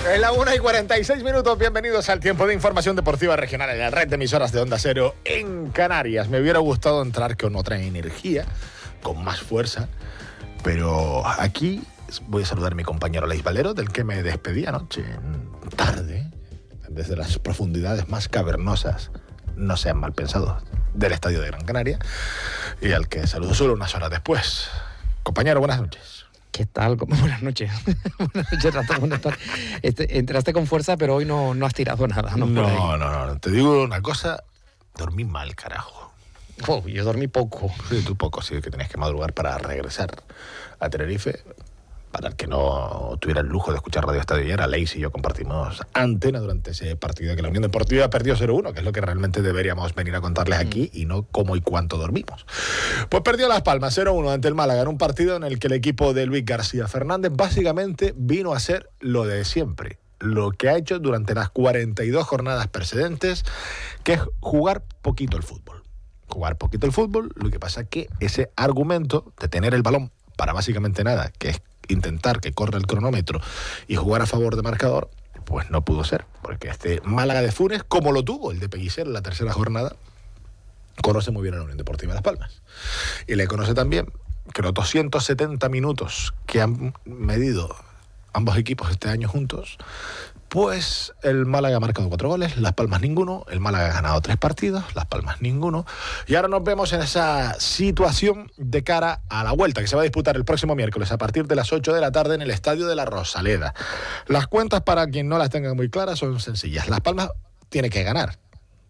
Es la 1:46, bienvenidos al tiempo de información deportiva regional en la red de emisoras de Onda Cero en Canarias. Me hubiera gustado entrar con otra energía, con más fuerza, pero aquí voy a saludar a mi compañero Leis Valero, del que me despedí anoche, tarde, desde las profundidades más cavernosas, no sean mal pensados, del estadio de Gran Canaria, y al que saludo solo unas horas después. Compañero, buenas noches. ¿Qué tal? Buenas noches. Buenas noches, Rato. Buenas tardes. Entraste con fuerza, pero hoy no has tirado nada, ¿no? No. Te digo una cosa, dormí mal, carajo. Oh, yo dormí poco. Sí, tú poco, sí, que tenías que madrugar para regresar a Tenerife. Para el que no tuviera el lujo de escuchar Radio Estadio ayer, Leis y yo compartimos antena durante ese partido que la Unión Deportiva perdió 0-1, que es lo que realmente deberíamos venir a contarles aquí y no cómo y cuánto dormimos. Pues perdió Las Palmas 0-1 ante el Málaga en un partido en el que el equipo de Luis García Fernández básicamente vino a hacer lo de siempre, lo que ha hecho durante las 42 jornadas precedentes, que es jugar poquito el fútbol. Jugar poquito el fútbol, lo que pasa es que ese argumento de tener el balón para básicamente nada, que es intentar que corra el cronómetro y jugar a favor de marcador, pues no pudo ser, porque este Málaga de Funes, como lo tuvo el de Pellicer en la tercera jornada, conoce muy bien a la Unión Deportiva de Las Palmas. Y le conoce también que los 270 minutos que han medido ambos equipos este año juntos, pues el Málaga ha marcado 4 goles, Las Palmas ninguno, el Málaga ha ganado 3 partidos, Las Palmas ninguno, y ahora nos vemos en esa situación de cara a la vuelta, que se va a disputar el próximo miércoles a partir de las 8 de la tarde en el Estadio de la Rosaleda. Las cuentas, para quien no las tenga muy claras, son sencillas. Las Palmas tiene que ganar,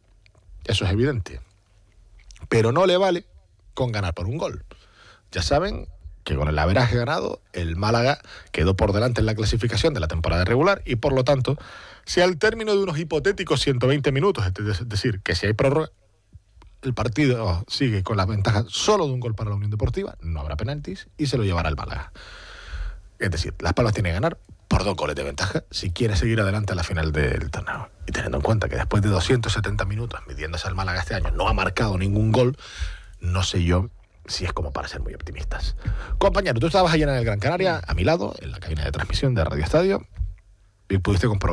eso es evidente, pero no le vale con ganar por un gol. Ya saben que con el averaje ganado, el Málaga quedó por delante en la clasificación de la temporada regular y, por lo tanto, si al término de unos hipotéticos 120 minutos, es decir, que si hay prórroga, el partido sigue con la ventaja solo de un gol para la Unión Deportiva, no habrá penaltis y se lo llevará el Málaga. Es decir, Las Palmas tiene que ganar por 2 goles de ventaja si quiere seguir adelante a la final del torneo. Y teniendo en cuenta que después de 270 minutos midiéndose al Málaga este año no ha marcado ningún gol, no sé yo si es como para ser muy optimistas. Compañero, tú estabas ayer en el Gran Canaria, a mi lado, en la cabina de transmisión de Radio Estadio, y pudiste comprobar